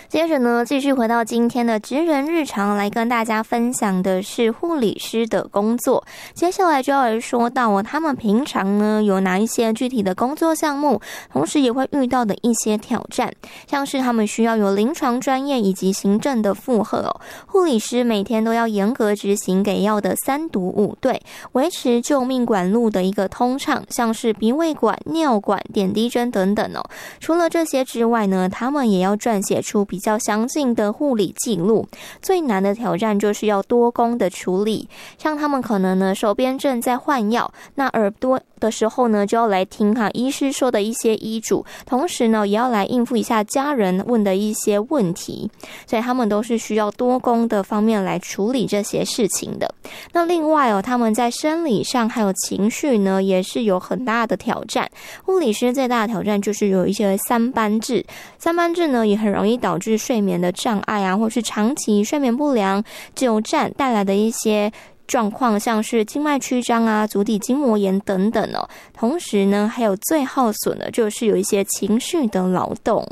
接着呢，继续回到今天的职人日常，来跟大家分享的是护理师的工作。接下来就要来说到他们平常呢有哪一些具体的工作项目，同时也会遇到的一些挑战，像是他们需要有临床专业以及行政的负荷护理师每天都要严格执行给药的3毒5对，维持救命管路的一个通畅，像是鼻胃管、尿管、点滴针等等除了这些之外呢，他们也要撰写出比较详尽的护理记录。最难的挑战就是要多工的处理，像他们可能呢手边正在换药，那耳朵的时候呢就要来听医师说的一些医嘱，同时呢也要来应付一下家人问的一些问题，所以他们都是需要多工的方面来处理这些事情的。那另外他们在生理上还有情绪呢也是有很大的挑战。护理师最大的挑战就是有一些3班制呢也很容易导致睡眠的障碍或是长期睡眠不良、久站带来的一些状况，像是静脉曲张足底筋膜炎等等同时呢还有最耗损的就是有一些情绪的劳动，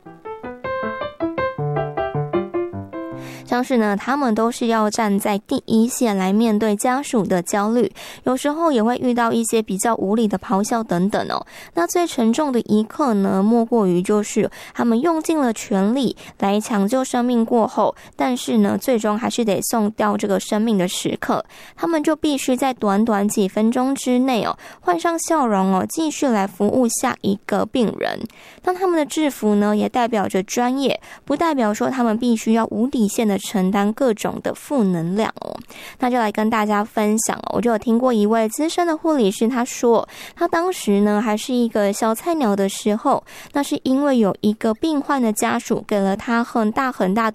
像是呢他们都是要站在第一线来面对家属的焦虑，有时候也会遇到一些比较无理的咆哮等等那最沉重的一刻呢，莫过于就是他们用尽了全力来抢救生命过后，但是呢最终还是得送掉这个生命的时刻，他们就必须在短短几分钟之内换上笑容继续来服务下一个病人。那他们的制服呢也代表着专业，不代表说他们必须要无底线的承担各种的负能量那就来跟大家分享我就有听过一位资深的护理师，他说他当时呢还是一个小菜鸟的时候，那是因为有一个病患的家属给了他很大的